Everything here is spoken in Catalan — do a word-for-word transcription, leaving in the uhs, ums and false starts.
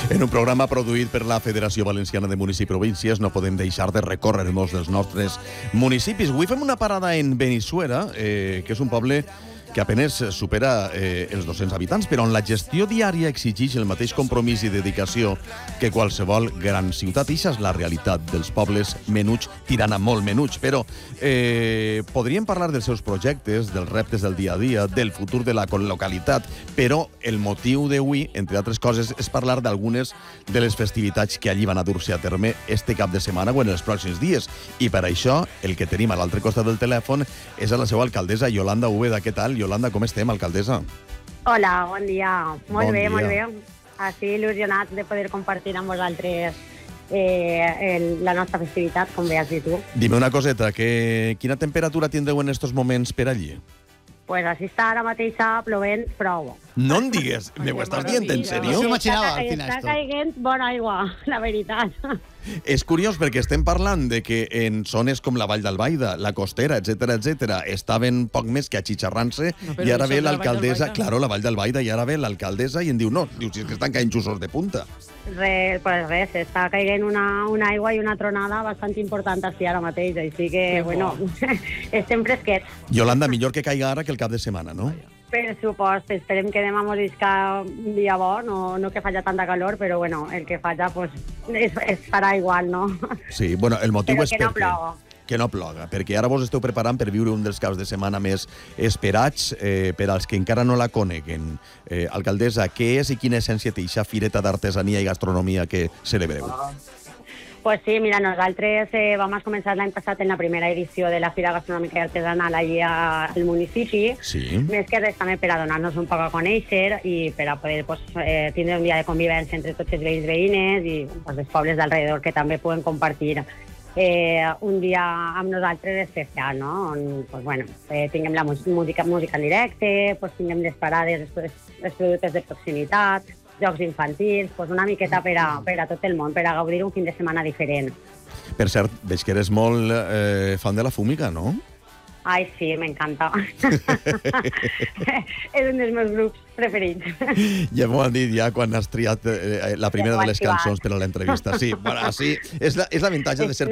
En un programa produït per la Federació Valenciana de Municipis i Províncies no podem deixar de recórrer molts dels nostres municipis. Avui fem una parada en Benissuera, eh, que és un poble que apenas supera eh, els dos-cents habitants, però on la gestió diària exigeix el mateix compromís i dedicació que qualsevol gran ciutat. Ixa és la realitat dels pobles menuts, tirant a molt menuts, però eh, podríem parlar dels seus projectes, dels reptes del dia a dia, del futur de la localitat, però el motiu d'avui, entre altres coses, és parlar d'algunes de les festivitats que allí van a dur-se a terme este cap de setmana o en els pròxims dies. I per això, el que tenim a l'altre costat del telèfon és a la seva alcaldessa, Yolanda Úbeda. Què tal, Yolanda, com estem, alcaldessa? Hola, bon dia. Molt bon bé, dia. molt bé. Així il·lusionats de poder compartir amb vosaltres eh, el, la nostra festivitat, com bé has dit tu. Dime una coseta, que, quina temperatura tindreu en estos moments per allí? Pues així està ara mateix plovent prou. No em digues, me ho estàs dient en sèrio? No s'ho imaginava, al Està, final, està esto. caiguent bona aigua, la veritat. És curiós perquè estem parlant de que en zones com la Vall d'Albaida, la Costera, etcètera, etcètera, estaven poc més que achicharrant-se No, però i ara això ve de la Vall l'alcaldessa, d'Albaida. claro, la Vall d'Albaida, i ara ve l'alcaldessa i em diu, no, diu, si és que estan caient xussos de punta. Res, pues res, està caiguent una, una aigua i una tronada bastant important així ara mateix, així que, Que bueno, estem fresquets. Yolanda, millor que caiga ara que el cap de setmana, no? Per supost, esperem que demà mos isca un dia bo, no, no que faci tanta calor, però bueno, el que faci pues, es, es farà igual, no? Sí, bueno, el motiu Però és que no perquè... ploga. Que no ploga, perquè ara vos esteu preparant per viure un dels caps de setmana més esperats. Eh, per als que encara no la coneguen, eh, alcaldessa, què és i quina essència té eixa fireta d'artesania i gastronomia que celebreu? Pues sí, mira, nosaltres eh, vam començar l'any passat en la primera edició de la Fira Gastronòmica i Artesanal allí a- al municipi. Sí. Més que res també per a donar-nos un poc a conèixer i per a poder pues, eh, tindre un dia de convivència entre tots els veïns veïnes i pues, els pobles d'alrededor que també puguem compartir eh, un dia amb nosaltres especial, no? On pues, bueno, eh, tinguem la mus- música, música en directe, pues, tinguem les parades, els, els productes de proximitat, jocs infantils, pues una miqueta per a, per a tot el món, per a gaudir un fin de setmana diferent. Per cert, veig que eres molt eh, fan de la fúmiga, no? Ai, sí, m'encanta. És un dels meus grups preferits. Ja m'ho han dit ja quan has triat eh, la primera de les cançons per a l'entrevista. Sí, bueno, sí, és la- és l'avantatge de ser